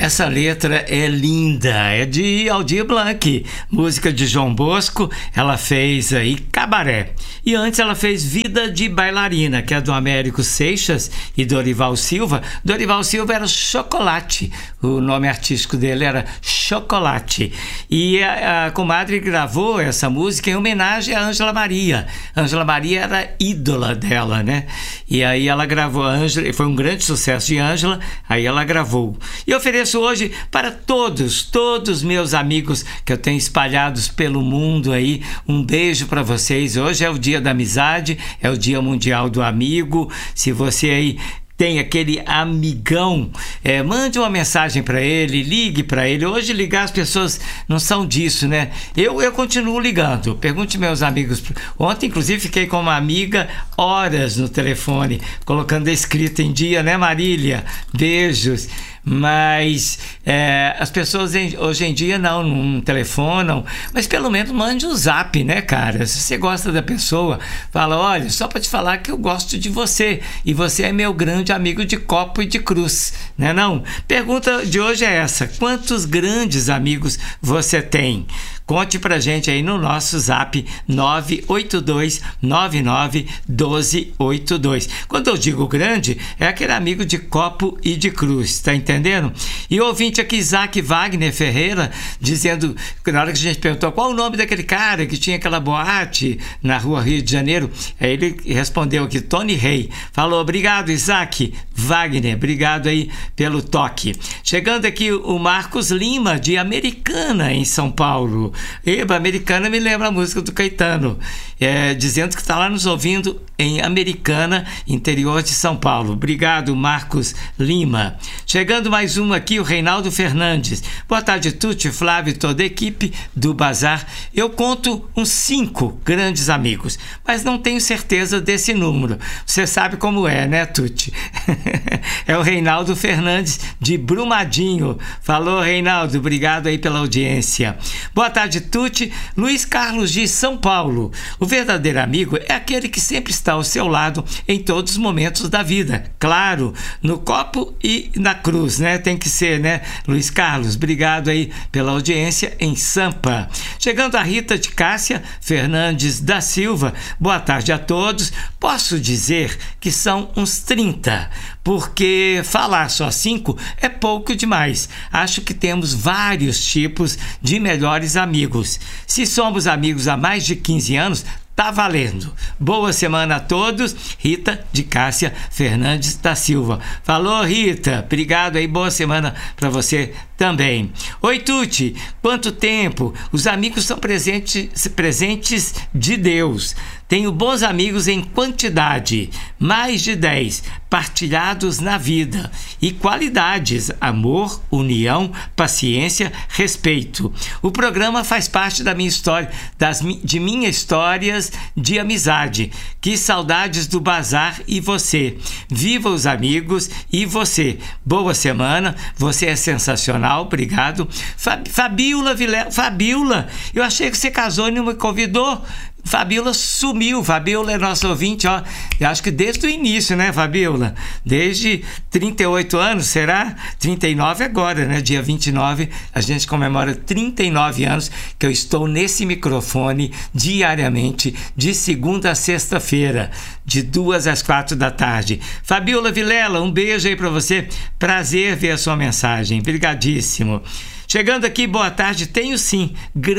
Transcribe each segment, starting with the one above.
Essa letra é linda, é de Aldir Blanc, música de João Bosco. Ela fez aí Cabaré. E antes ela fez Vida de Bailarina, que é do Américo Seixas e Dorival Silva. Dorival Silva era Chocolate, o nome artístico dele era Chocolate. E a comadre gravou essa música em homenagem a Ângela Maria. Ângela Maria era ídola dela, né? E aí ela gravou, foi um grande sucesso de Ângela, aí ela gravou. E eu ofereço hoje para todos meus amigos que eu tenho espalhados pelo mundo aí, um beijo para vocês. Hoje é o dia da amizade, é o dia mundial do amigo. Se você aí tem aquele amigão, mande uma mensagem para ele, ligue para ele. Hoje ligar as pessoas não são disso, né? Eu continuo ligando. Pergunte meus amigos. Ontem, inclusive, fiquei com uma amiga horas no telefone, colocando a escrita em dia, né, Marília? Beijos. Mas as pessoas hoje em dia não telefonam, mas pelo menos mande um zap, né, cara? Se você gosta da pessoa, fala: olha, só para te falar que eu gosto de você e você é meu grande amigo de copo e de cruz, né não? Pergunta de hoje é essa: quantos grandes amigos você tem? Conte pra gente aí no nosso zap 982991282. Quando eu digo grande, é aquele amigo de copo e de cruz, tá entendendo? E o ouvinte aqui, Isaac Wagner Ferreira, dizendo, na hora que a gente perguntou qual o nome daquele cara que tinha aquela boate na rua Rio de Janeiro, aí ele respondeu aqui, Tony Rey. Falou: obrigado, Isaac Wagner, obrigado aí pelo toque. Chegando aqui o Marcos Lima, de Americana, em São Paulo. Americana me lembra a música do Caetano, dizendo que está lá nos ouvindo em Americana, interior de São Paulo. Obrigado, Marcos Lima. Chegando mais uma aqui, o Reinaldo Fernandes. Boa tarde, Tuti, Flávio e toda a equipe do Bazar. Eu conto uns 5 grandes amigos, mas não tenho certeza desse número. Você sabe como é, né, Tuti? É o Reinaldo Fernandes, de Brumadinho. Falou, Reinaldo, obrigado aí pela audiência. Boa tarde, Tuti. Luiz Carlos de São Paulo. O verdadeiro amigo é aquele que sempre está ao seu lado em todos os momentos da vida. Claro, no copo e na cruz, né? Tem que ser, né, Luiz Carlos? Obrigado aí pela audiência em Sampa. Chegando a Rita de Cássia Fernandes da Silva. Boa tarde a todos. Posso dizer que são uns 30, porque falar só 5 é pouco demais. Acho que temos vários tipos de melhores amigos. Se somos amigos há mais de 15 anos, tá valendo. Boa semana a todos. Rita de Cássia Fernandes da Silva. Falou, Rita. Obrigado aí. Boa semana para você também. Oi, Tuti. Quanto tempo? Os amigos são presentes de Deus. Tenho bons amigos em quantidade, mais de 10, partilhados na vida. E qualidades: amor, união, paciência, respeito. O programa faz parte da minha história, de minhas histórias de amizade. Que saudades do Bazar e você. Viva os amigos e você. Boa semana, você é sensacional, obrigado. Fabiola Vilela. Fabiola, eu achei que você casou e não me convidou. Fabiola sumiu. Fabiola é nossa ouvinte, ó. Eu acho que desde o início, né, Fabiola? Desde 38 anos, será? 39 agora, né? Dia 29, a gente comemora 39 anos que eu estou nesse microfone diariamente, de segunda a sexta-feira, de 2 às 4 da tarde. Fabiola Vilela, um beijo aí pra você. Prazer ver a sua mensagem. Obrigadíssimo. Chegando aqui, boa tarde. Tenho sim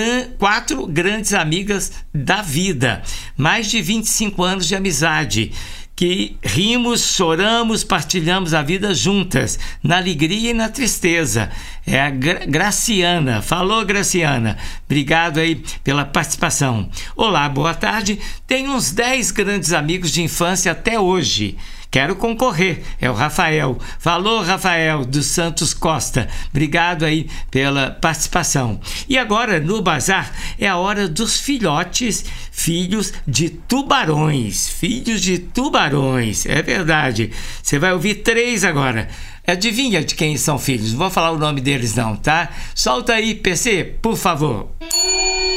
4 grandes amigas da vida, mais de 25 anos de amizade, que rimos, choramos, partilhamos a vida juntas, na alegria e na tristeza. É a Graciana. Falou, Graciana. Obrigado aí pela participação. Olá, boa tarde. Tenho uns 10 grandes amigos de infância até hoje. Quero concorrer, é o Rafael. Falou, Rafael, dos Santos Costa. Obrigado aí pela participação. E agora, no Bazar, é a hora dos filhotes, filhos de tubarões. Filhos de tubarões, é verdade. Você vai ouvir 3 agora. Adivinha de quem são filhos? Não vou falar o nome deles não, tá? Solta aí, PC, por favor.